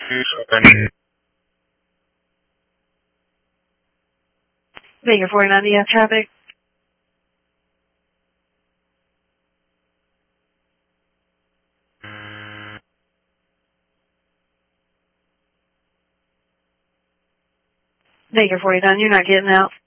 Vegas 49, do you have traffic? Vegas 49, you're not getting out.